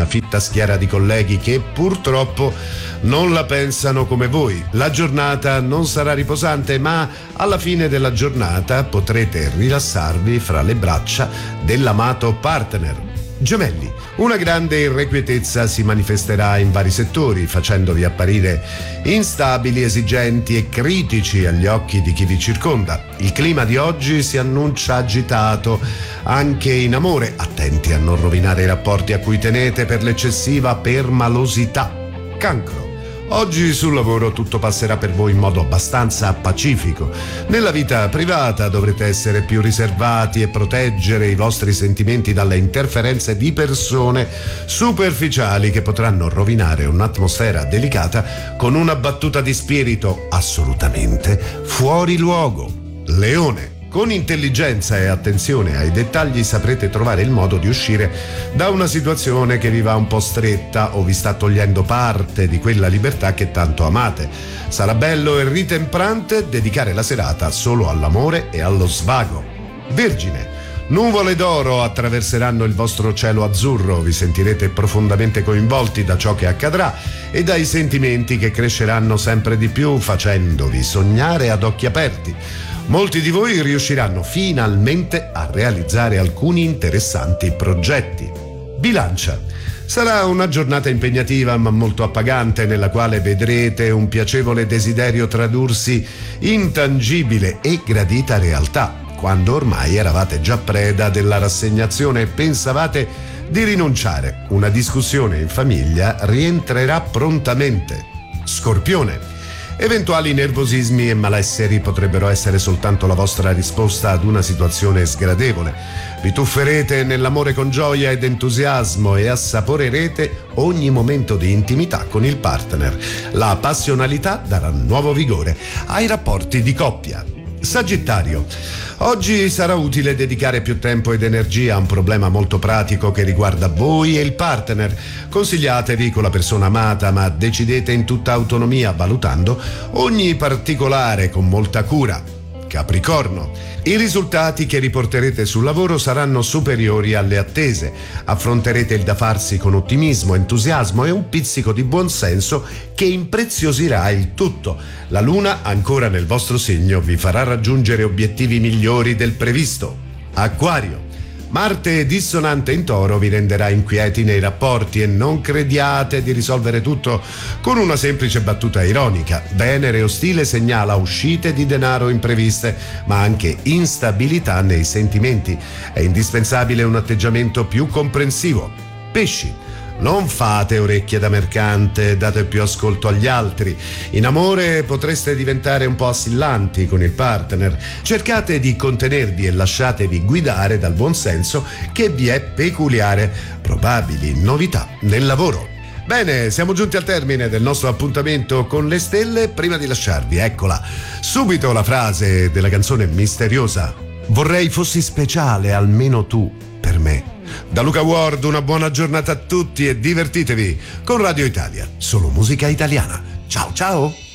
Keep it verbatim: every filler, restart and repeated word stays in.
una fitta schiera di colleghi che purtroppo non la pensano come voi. La giornata non sarà riposante, ma alla fine della giornata potrete rilassarvi fra le braccia dell'amato partner. Gemelli, una grande irrequietezza si manifesterà in vari settori, facendovi apparire instabili, esigenti e critici agli occhi di chi vi circonda. Il clima di oggi si annuncia agitato anche in amore. Attenti a non rovinare i rapporti a cui tenete per l'eccessiva permalosità. Cancro. Oggi sul lavoro tutto passerà per voi in modo abbastanza pacifico. Nella vita privata dovrete essere più riservati e proteggere i vostri sentimenti dalle interferenze di persone superficiali che potranno rovinare un'atmosfera delicata con una battuta di spirito assolutamente fuori luogo. Leone. Con intelligenza e attenzione ai dettagli saprete trovare il modo di uscire da una situazione che vi va un po' stretta o vi sta togliendo parte di quella libertà che tanto amate. Sarà bello e ritemprante dedicare la serata solo all'amore e allo svago. Vergine. Nuvole d'oro attraverseranno il vostro cielo azzurro, vi sentirete profondamente coinvolti da ciò che accadrà e dai sentimenti che cresceranno sempre di più, facendovi sognare ad occhi aperti. Molti di voi riusciranno finalmente a realizzare alcuni interessanti progetti. Bilancia. Sarà una giornata impegnativa ma molto appagante, nella quale vedrete un piacevole desiderio tradursi in tangibile e gradita realtà, quando ormai eravate già preda della rassegnazione e pensavate di rinunciare. Una discussione in famiglia rientrerà prontamente. Scorpione. Eventuali nervosismi e malesseri potrebbero essere soltanto la vostra risposta ad una situazione sgradevole. Vi tufferete nell'amore con gioia ed entusiasmo e assaporerete ogni momento di intimità con il partner. La passionalità darà nuovo vigore ai rapporti di coppia. Sagittario. Oggi sarà utile dedicare più tempo ed energia a un problema molto pratico che riguarda voi e il partner. Consigliatevi con la persona amata, ma decidete in tutta autonomia, valutando ogni particolare con molta cura. Capricorno. I risultati che riporterete sul lavoro saranno superiori alle attese. Affronterete il da farsi con ottimismo, entusiasmo e un pizzico di buonsenso che impreziosirà il tutto. La luna, ancora nel vostro segno, vi farà raggiungere obiettivi migliori del previsto. Acquario. Marte dissonante in Toro vi renderà inquieti nei rapporti e non crediate di risolvere tutto con una semplice battuta ironica. Venere ostile segnala uscite di denaro impreviste, ma anche instabilità nei sentimenti. È indispensabile un atteggiamento più comprensivo. Pesci. Non fate orecchie da mercante, date più ascolto agli altri. In amore potreste diventare un po' assillanti con il partner. Cercate di contenervi e lasciatevi guidare dal buonsenso che vi è peculiare. Probabili novità nel lavoro. Bene, siamo giunti al termine del nostro appuntamento con le stelle. Prima di lasciarvi, eccola, subito la frase della canzone misteriosa. Vorrei fossi speciale almeno tu per me. Da Luca Ward una buona giornata a tutti e divertitevi con Radio Italia, solo musica italiana. Ciao ciao!